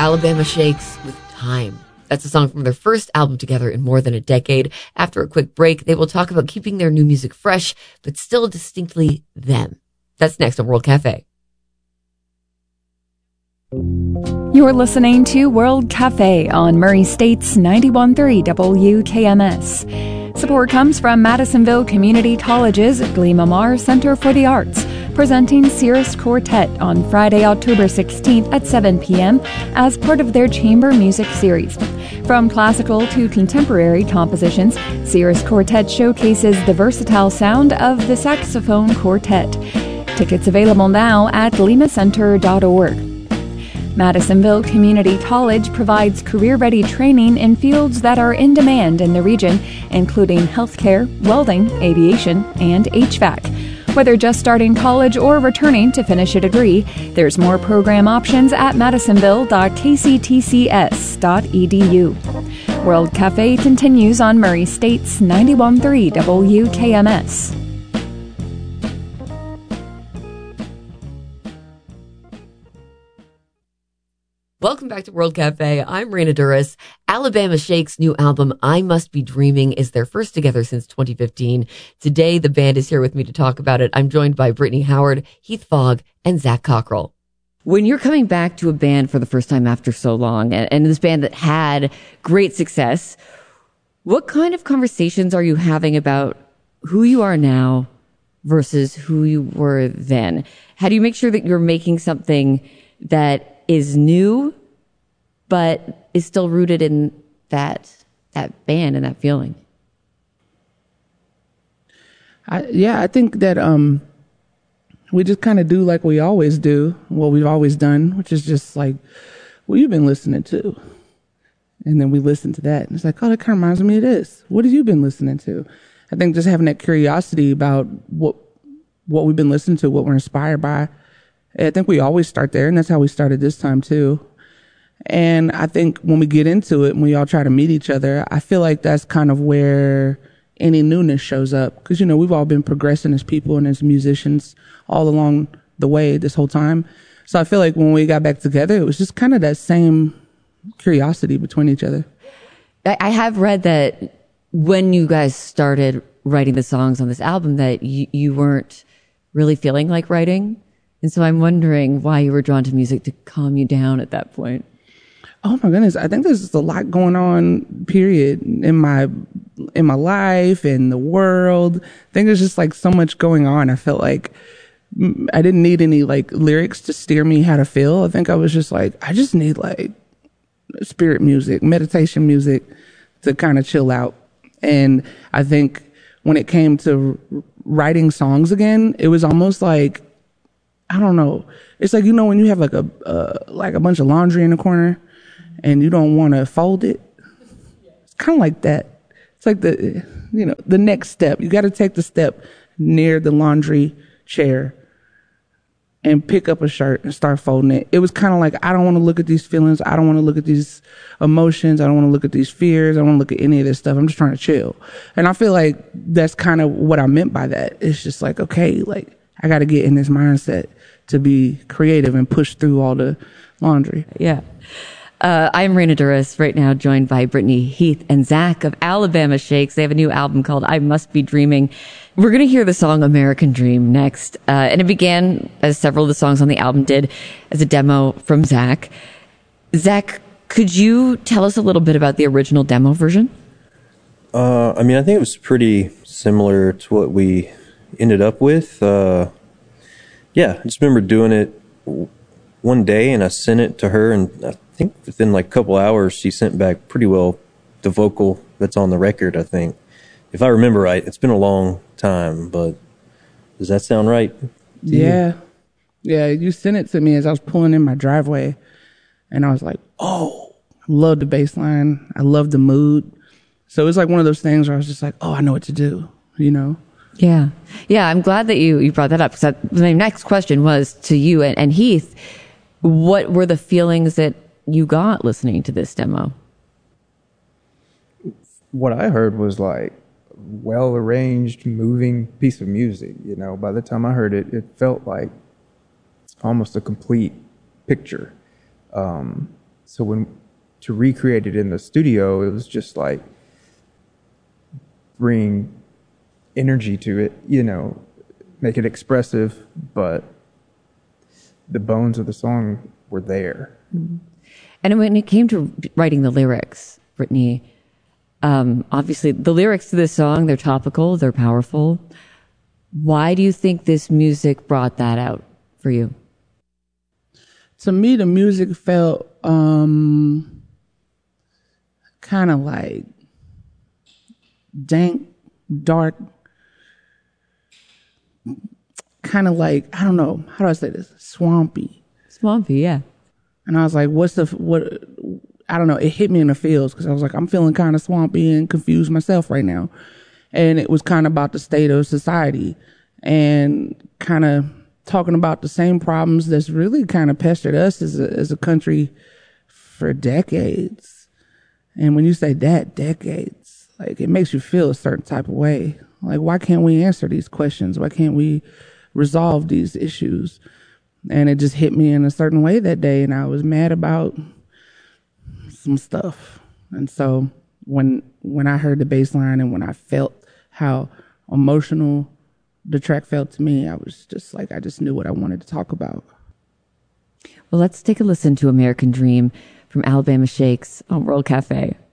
Alabama Shakes with Time. That's a song from their first album together in more than a decade. After a quick break, they will talk about keeping their new music fresh, but still distinctly them. That's next on World Cafe. You're listening to World Cafe on Murray State's 91.3 WKMS. Support comes from Madisonville Community College's Glima Mar Center for the Arts, presenting Cirrus Quartet on Friday, October 16th at 7 p.m. as part of their chamber music series. From classical to contemporary compositions, Cirrus Quartet showcases the versatile sound of the saxophone quartet. Tickets available now at limacenter.org. Madisonville Community College provides career-ready training in fields that are in demand in the region, including healthcare, welding, aviation, and HVAC. Whether just starting college or returning to finish a degree, there's more program options at madisonville.kctcs.edu. World Cafe continues on Murray State's 91.3 WKMS. Welcome back to World Cafe. I'm Raina Duras. Alabama Shakes' new album, I Must Be Dreaming, is their first together since 2015. Today, the band is here with me to talk about it. I'm joined by Brittany Howard, Heath Fogg, and Zach Cockrell. When you're coming back to a band for the first time after so long, and this band that had great success, what kind of conversations are you having about who you are now versus who you were then? How do you make sure that you're making something that is new, but is still rooted in that band and that feeling? I think that we just kind of do like we always do, what we've always done, which is just like, what you've been listening to. And then we listen to that. And it's like, oh, that kind of reminds me of this. What have you been listening to? I think just having that curiosity about what we've been listening to, what we're inspired by. I think we always start there, and that's how we started this time too. And I think when we get into it and we all try to meet each other, I feel like that's kind of where any newness shows up. Because, you know, we've all been progressing as people and as musicians all along the way this whole time. So I feel like when we got back together, it was just kind of that same curiosity between each other. I have read that when you guys started writing the songs on this album that you weren't really feeling like writing. And so I'm wondering why you were drawn to music to calm you down at that point. Oh my goodness. I think there's just a lot going on, period, in my life and the world. I think there's just like so much going on. I felt like I didn't need any like lyrics to steer me how to feel. I think I was just like, I just need like spirit music, meditation music to kind of chill out. And I think when it came to writing songs again, it was almost like, I don't know. It's like, you know, when you have like a bunch of laundry in the corner and you don't want to fold it. It's kind of like that. It's like the next step. You got to take the step near the laundry chair and pick up a shirt and start folding it. It was kind of like, I don't want to look at these feelings. I don't want to look at these emotions. I don't want to look at these fears. I don't want to look at any of this stuff. I'm just trying to chill. And I feel like that's kind of what I meant by that. It's just like, okay, like I got to get in this mindset to be creative and push through all the laundry. Yeah. I'm Raina Duras, right now joined by Brittany, Heath, and Zach of Alabama Shakes. They have a new album called I Must Be Dreaming. We're going to hear the song American Dream next. And it began, as several of the songs on the album did, as a demo from Zach. Zach, could you tell us a little bit about the original demo version? I think it was pretty similar to what we ended up with. I just remember doing it one day and I sent it to her, and I think within like a couple hours she sent back pretty well the vocal that's on the record, I think. If I remember right. It's been a long time, but does that sound right to you? Yeah, you sent it to me as I was pulling in my driveway, and I was like, oh, I love the bass line. I love the mood. So it's like one of those things where I was just like, oh, I know what to do, you know? Yeah. I'm glad that you brought that up, because my next question was to you and Heath. What were the feelings that you got listening to this demo? What I heard was like well-arranged, moving piece of music. You know, by the time I heard it, it felt like almost a complete picture. So to recreate it in the studio, it was just like bring energy to it, make it expressive, but the bones of the song were there. Mm-hmm. And when it came to writing the lyrics, Brittany, obviously the lyrics to this song, they're topical, they're powerful. Why do you think this music brought that out for you? To me, the music felt kind of like dank, dark, kind of like, I don't know, how do I say this? Swampy. Swampy, yeah. And I was like, I don't know, it hit me in the feels because I was like, I'm feeling kind of swampy and confused myself right now. And it was kind of about the state of society and kind of talking about the same problems that's really kind of pestered us as a country for decades. And when you say that, decades, like it makes you feel a certain type of way. Like, why can't we answer these questions? Why can't we resolve these issues? And it just hit me in a certain way that day. And I was mad about some stuff. And so when I heard the bass line and when I felt how emotional the track felt to me, I was just like, I just knew what I wanted to talk about. Well, let's take a listen to American Dream from Alabama Shakes on World Cafe.